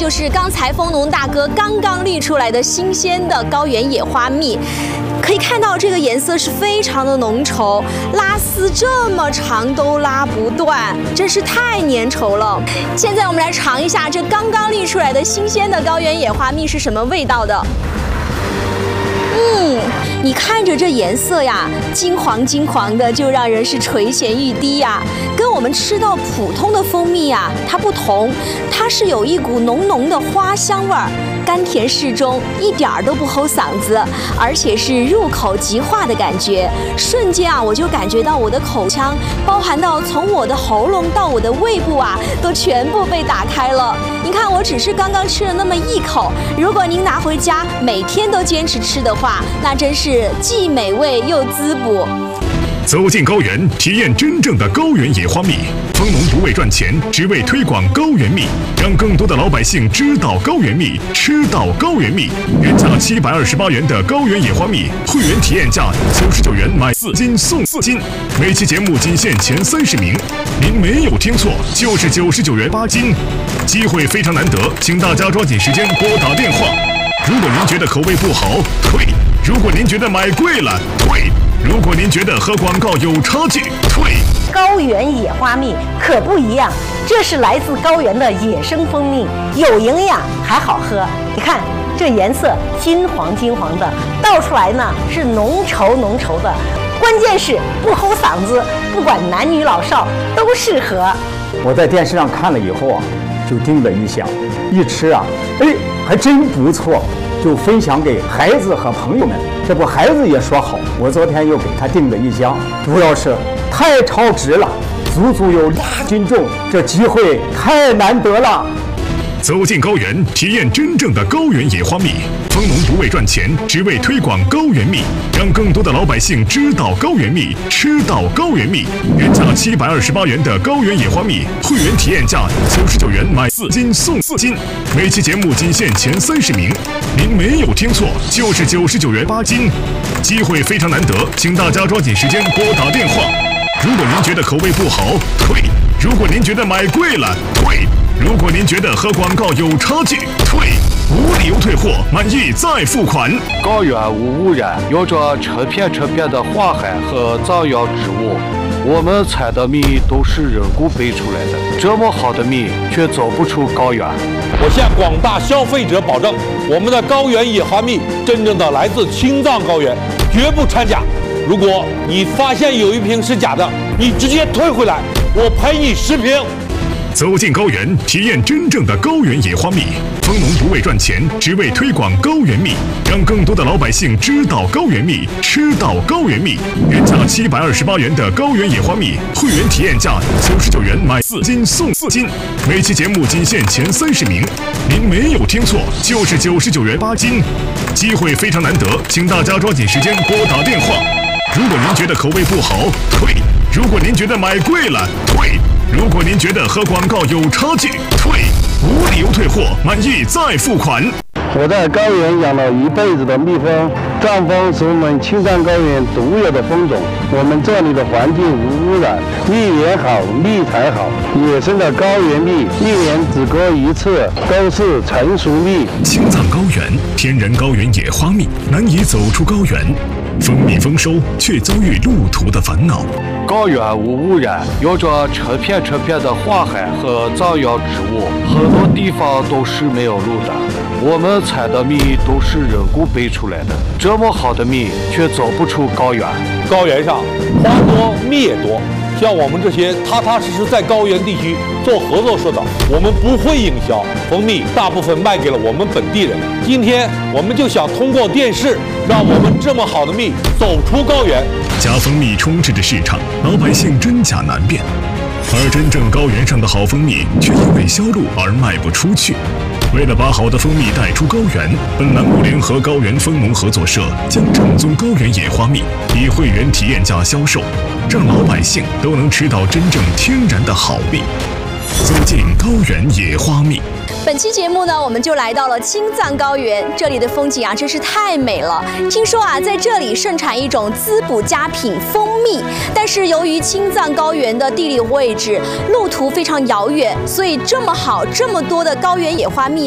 就是刚才蜂农大哥刚刚滤出来的新鲜的高原野花蜜。可以看到这个颜色是非常的浓稠，拉丝这么长都拉不断，真是太粘稠了。现在我们来尝一下这刚刚滤出来的新鲜的高原野花蜜是什么味道的。你看着这颜色呀，金黄金黄的，就让人是垂涎欲滴呀。跟我们吃到普通的蜂蜜呀，它不同，它是有一股浓浓的花香味儿，甘甜适中，一点儿都不齁嗓子，而且是入口即化的感觉。瞬间啊，我就感觉到我的口腔，包含到从我的喉咙到我的胃部啊，都全部被打开了。你看，我只是刚刚吃了那么一口，如果您拿回家每天都坚持吃的话，那真是既美味又滋补。 走进高原，体验真正的高原野花蜜。蜂农不为赚钱，只为推广高原蜜，让更多的老百姓知道高原蜜，吃到高原蜜。原价728元的高原野花蜜，会员体验价99元买4斤送4斤。每期节目仅限前30名，您没有听错，就是99元8斤。机会非常难得，请大家抓紧时间拨打电话。如果您觉得口味不好，退；如果您觉得买贵了，退；如果您觉得和广告有差距，退。 高原野花蜜可不一样，这是来自高原的野生蜂蜜，有营养还好喝。你看这颜色金黄金黄的，倒出来呢是浓稠浓稠的，关键是不齁嗓子，不管男女老少都适合。 我在电视上看了以后啊，就叮了一下，一吃啊，还真不错，就分享给孩子和朋友们。这不，孩子也说好，我昨天又给他订了一箱，主要是太超值了，足足有2斤重，这机会太难得了。 走进高原，体验真正的高原野花蜜。蜂农不为赚钱，只为推广高原蜜，让更多的老百姓知道高原蜜，吃到高原蜜。原价728元的高原野花蜜，会员体验价99元买4斤送4斤。每期节目仅限前30名，您没有听错，就是99元8斤。机会非常难得，请大家抓紧时间拨打电话。如果您觉得口味不好，退；如果您觉得买贵了，退；如果您觉得和广告有差距，退。无理由退货，满意再付款。 高原无污染，有着成片成片的花海和藏药植物，我们采的蜜都是人工培出来的，这么好的蜜却走不出高原。 我向广大消费者保证，我们的高原野花蜜真正的来自青藏高原，绝不掺假。如果你发现有一瓶是假的，你直接退回来，我赔你10瓶。 走进高原，体验真正的高原野花蜜。蜂农不为赚钱，只为推广高原蜜，让更多的老百姓知道高原蜜，吃到高原蜜。原价728元的高原野花蜜，会员体验价99元买4斤送4斤。每期节目仅限前30名，您没有听错，就是99元8斤。机会非常难得，请大家抓紧时间拨打电话。如果您觉得口味不好，退；如果您觉得买贵了，退；如果您觉得和广告有差距，退。无理由退货，满意再付款。 我在高原养了一辈子的蜜蜂，藏蜂是我们青藏高原独有的蜂种。我们这里的环境无污染，蜜源好，蜜才好。野生的高原蜜，一年只割1次，都是成熟蜜。 青藏高原天然高原野花蜜，难以走出高原。蜂蜜丰收，却遭遇路途的烦恼。 高原无污染，有着成片成片的花海和藏药植物，很多地方都是没有路的。我们采的蜜都是人工培出来的，这么好的蜜却走不出高原。 高原上花多蜜也多，像我们这些踏踏实实在高原地区做合作社的，我们不会营销蜂蜜，大部分卖给了我们本地人。今天我们就想通过电视，让我们这么好的蜜走出高原。 假蜂蜜充斥着市场，老百姓真假难辨，而真正高原上的好蜂蜜却因为销路而卖不出去。为了把好的蜂蜜带出高原，本栏目联合高原蜂农合作社将正宗高原野花蜜以会员体验价销售，让老百姓都能吃到真正天然的好蜜。走进高原野花蜜。 本期节目呢，我们就来到了青藏高原，这里的风景啊，真是太美了。听说啊，在这里盛产一种滋补佳品蜂蜜，但是由于青藏高原的地理位置、路途非常遥远，所以这么好、这么多的高原野花蜜